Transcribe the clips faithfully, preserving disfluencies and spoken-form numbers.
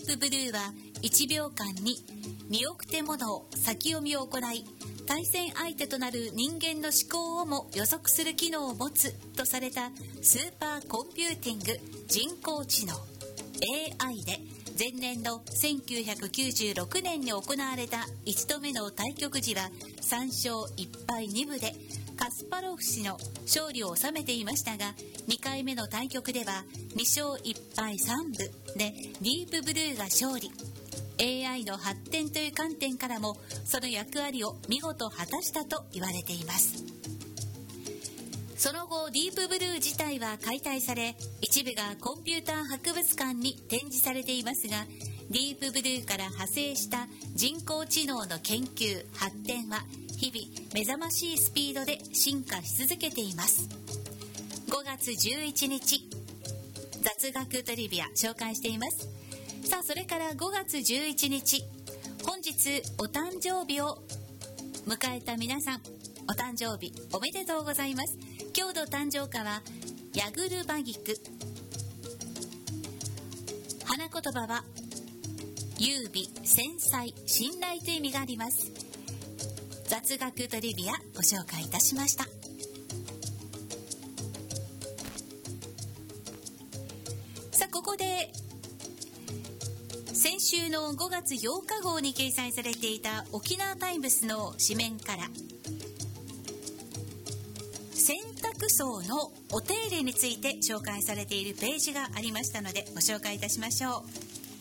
プブルーはいちびょうかんににおくてもの先読みを行い、対戦相手となる人間の思考をも予測する機能を持つとされたスーパーコンピューティング人工知能 エーアイ で、前年のせんきゅうひゃくきゅうじゅうろくねんに行われたいちどめの対局時はさんしょういっぱいにぶでカスパロフ氏の勝利を収めていましたが、にかいめの対局ではにしょういっぱいさんぶでディープブルーが勝利。 エーアイ の発展という観点からもその役割を見事果たしたと言われています。その後ディープブルー自体は解体され、一部がコンピューター博物館に展示されていますが、ディープブルーから派生した人工知能の研究発展は日々目覚ましいスピードで進化し続けています。ごがつじゅういちにち、雑学トリビア紹介しています。さあ、それからごがつじゅういちにち、本日お誕生日を迎えた皆さん、お誕生日おめでとうございます。今日の誕生花はヤグルバギク。花言葉は優美、繊細、信頼という意味があります。雑学トリビアご紹介いたしました。さあ、ここで先週のごがつようか号に掲載されていた沖縄タイムスの紙面から洗濯槽のお手入れについて紹介されているページがありましたのでご紹介いたしましょう。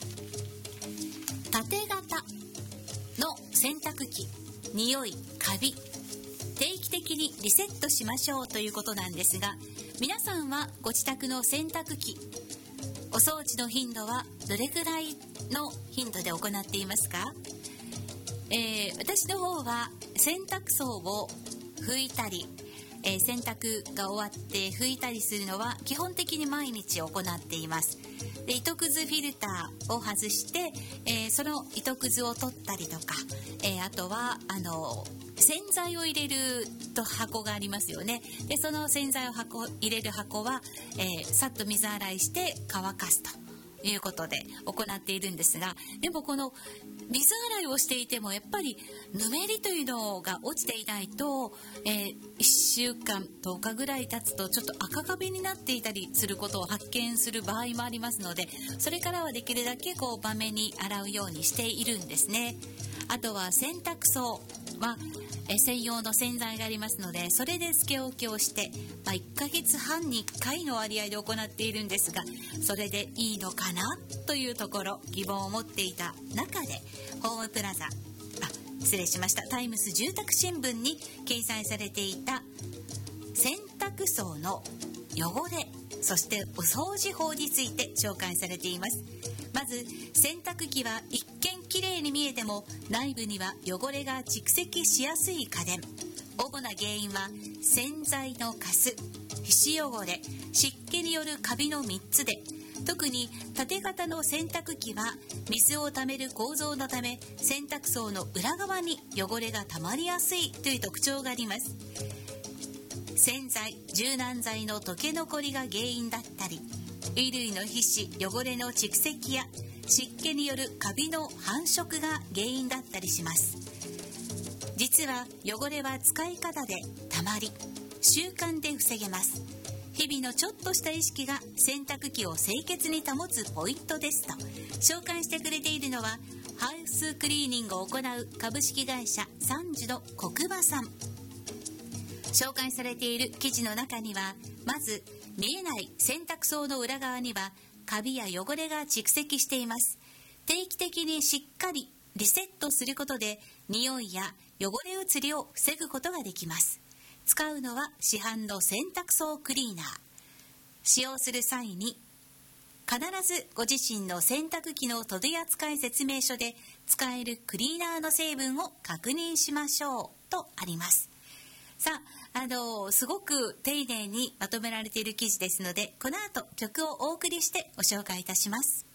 縦型の洗濯機、匂い、カビ、定期的にリセットしましょうということなんですが、皆さんはご自宅の洗濯機、お掃除の頻度はどれくらいの頻度で行っていますか？えー、私の方は洗濯槽を拭いたり、えー、洗濯が終わって拭いたりするのは基本的に毎日行っています。で、糸くずフィルターを外して、えー、その糸くずを取ったりとか、えー、あとはあの洗剤を入れると箱がありますよね。で、その洗剤を箱入れる箱は、えー、さっと水洗いして乾かすということで行っているんですが、でもこの水洗いをしていてもやっぱりぬめりというのが落ちていないと、えー、いっしゅうかんとおかぐらい経つとちょっと赤カビになっていたりすることを発見する場合もありますので、それからはできるだけこうまめに洗うようにしているんですね。あとは洗濯槽はえ専用の洗剤がありますので、それでつけ置きをして、まあ、いっかげつはんにいっかいの割合で行っているんですが、それでいいのかなというところ疑問を持っていた中で、ホームプラザあ失礼しましたタイムス住宅新聞に掲載されていた洗濯槽の汚れ、そしてお掃除法について紹介されています。まず洗濯機は一見きれいに見えても内部には汚れが蓄積しやすい家電。主な原因は洗剤のカス、皮脂汚れ、湿気によるカビのみっつで、特に縦型の洗濯機は水をためる構造のため洗濯槽の裏側に汚れがたまりやすいという特徴があります。洗剤、柔軟剤の溶け残りが原因だったり、衣類の皮脂、汚れの蓄積や湿気によるカビの繁殖が原因だったりします。実は汚れは使い方でたまり、習慣で防げます。日々のちょっとした意識が洗濯機を清潔に保つポイントですと紹介してくれているのは、ハウスクリーニングを行う株式会社サンジュの国場さん。紹介されている記事の中には、まず見えない洗濯槽の裏側にはカビや汚れが蓄積しています。定期的にしっかりリセットすることで匂いや汚れ移りを防ぐことができます。使うのは市販の洗濯槽クリーナー。使用する際に必ずご自身の洗濯機の取扱説明書で使えるクリーナーの成分を確認しましょうとあります。さあ、あのすごく丁寧にまとめられている記事ですので、この後曲をお送りしてご紹介いたします。